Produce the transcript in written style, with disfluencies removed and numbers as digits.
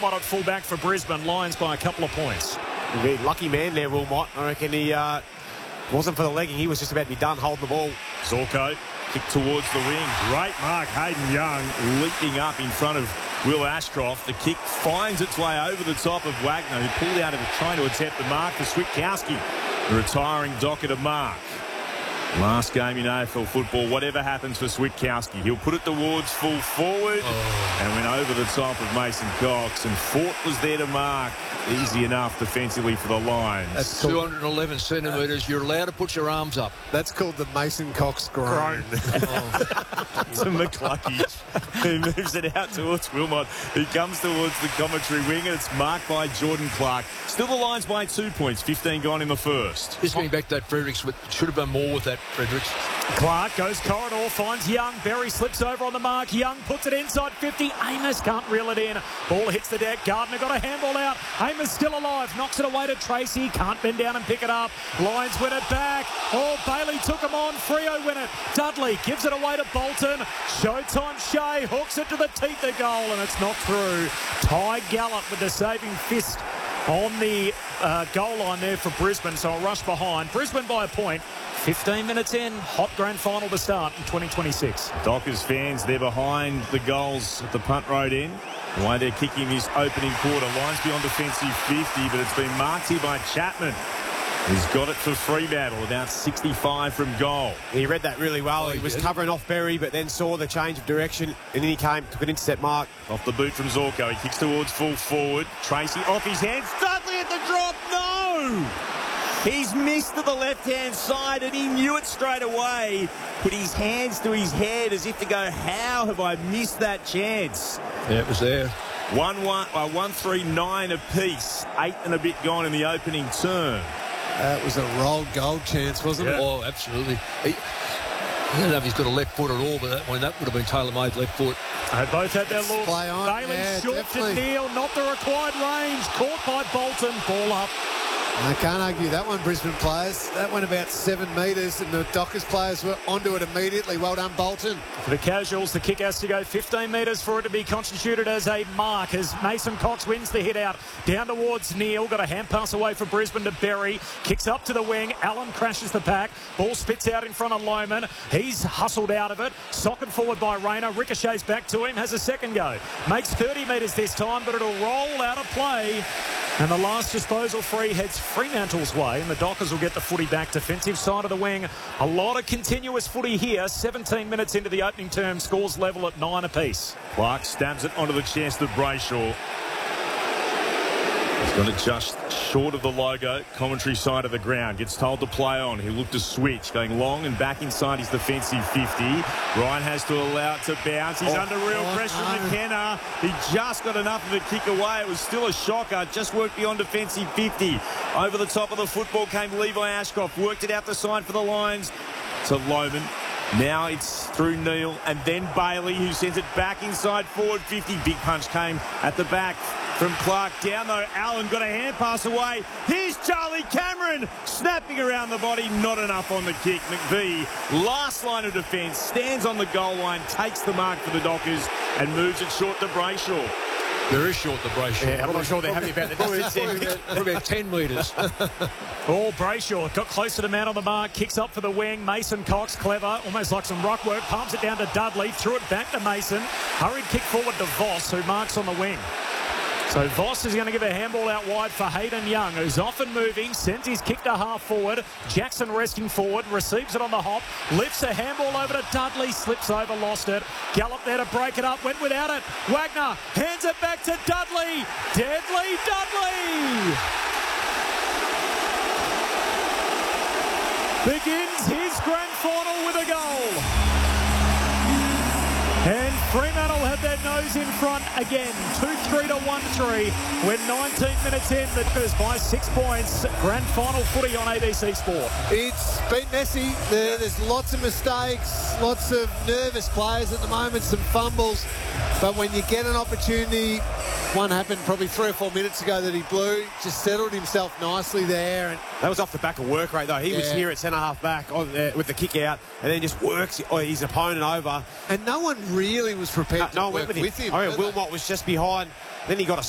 Wilmot at fullback for Brisbane. Lions by a couple of points. Very lucky man there, Wilmot. I reckon he wasn't for the legging. He was just about to be done holding the ball. Zorko kick towards the wing. Great mark. Hayden Young leaping up in front of Will Ashcroft. The kick finds its way over the top of Wagner, who pulled out of it trying to attempt the mark for Switkowski. The retiring docket of mark. Last game in AFL football, whatever happens for Switkowski, he'll put it towards full forward and went over the top of Mason Cox, and Fort was there to mark. Easy enough defensively for the Lions. That's 211 centimetres. You're allowed to put your arms up. That's called the Mason Cox groan. To McCluckie, who moves it out towards Wilmot, who comes towards the commentary wing, and it's marked by Jordan Clark. Still the Lions by 2 points, 15 gone in the first. Just getting back to that Fredericks, should have been more with that Fredericks. Clark goes corridor, finds Young. Berry slips over on the mark. Young puts it inside 50. Amos can't reel it in. Ball hits the deck. Gardner got a handball out. Amos still alive. Knocks it away to Tracy. Can't bend down and pick it up. Lions win it back. Oh, Bailey took him on. Freo win it. Dudley gives it away to Bolton. Showtime Shea hooks it to the teeth of goal, and it's knocked through. Ty Gallup with the saving fist on the goal line there for Brisbane, so a rush behind. Brisbane by a point. 15 minutes in, hot grand final to start in 2026. Dockers fans, they're behind the goals at the punt road end. The way they're kicking this opening quarter. Lions beyond defensive 50, but it's been marked here by Chapman. He's got it for Fremantle, about 65 from goal. He read that really well. He was covering off Berry, but then saw the change of direction, and then he came, took an intercept mark. Off the boot from Zorko. He kicks towards full forward. Tracy off his hands. Dudley at the drop. No! He's missed to the left-hand side, and he knew it straight away. Put his hands to his head as if to go, how have I missed that chance? Yeah, it was there. 1-3-9 apiece. 8 and a bit gone in the opening term. That was a rolled goal chance, wasn't it? Oh, absolutely. I don't know if he's got a left foot at all, but that would have been tailor-made left foot. They both had their look. Play on. Bailey Yeah, short definitely. to Neil, not the required range. Caught by Bolton, ball up. I can't argue that one, Brisbane players. That went about 7 metres, and the Dockers players were onto it immediately. Well done, Bolton. For the casuals, the kick has to go 15 metres for it to be constituted as a mark, as Mason Cox wins the hit out. Down towards Neil, got a hand pass away for Brisbane to Berry. Kicks up to the wing, Allen crashes the pack. Ball spits out in front of Lohman. He's hustled out of it. Socked forward by Rayner. Ricochets back to him, has a second go. Makes 30 metres this time, but it'll roll out of play. And the last disposal free heads Fremantle's way, and the Dockers will get the footy back. Defensive side of the wing. A lot of continuous footy here. 17 minutes into the opening term. Scores level at 9 apiece. Clark stabs it onto the chest of Brayshaw. He's got it just short of the logo. Commentary side of the ground. Gets told to play on. He'll look to switch. Going long and back inside his defensive 50. Ryan has to allow it to bounce. He's under real pressure from McKenna. He just got enough of a kick away. It was still a shocker. Just worked beyond defensive 50. Over the top of the football came Levi Ashcroft. Worked it out the side for the Lions to Lohman. Now it's through Neil and then Bailey, who sends it back inside forward 50. Big punch came at the back from Clark. Down though, Allen got a hand pass away. Here's Charlie Cameron snapping around the body. Not enough on the kick. McVie, last line of defence, stands on the goal line, takes the mark for the Dockers and moves it short to Brayshaw. There is short to Brayshaw. Yeah, I'm not sure they're happy about the distance. Probably about 10 metres. Oh, Brayshaw got close to the man on the mark, kicks up for the wing. Mason Cox, clever, almost like some rock work, palms it down to Dudley, threw it back to Mason. Hurried kick forward to Voss, who marks on the wing. So Voss is going to give a handball out wide for Hayden Young, who's often moving, sends his kick to half forward. Jackson resting forward, receives it on the hop, lifts a handball over to Dudley, slips over, lost it. Gallop there to break it up, went without it. Wagner hands it back to Dudley. Deadly Dudley! Begins his grand final with a goal. And Fremantle have their nose in front again. 2-3 to 1-3. We're 19 minutes in. The Dockers by 6 points. Grand final footy on ABC Sport. It's been messy. There's lots of mistakes, lots of nervous players at the moment, some fumbles. But when you get an opportunity, one happened probably 3 or 4 minutes ago that he blew, just settled himself nicely there. And that was off the back of work rate, though. He was here at centre-half back with the kick out and then just works his opponent over. And no one really was prepared to work with him. I mean, Wilmot was just behind. Then he got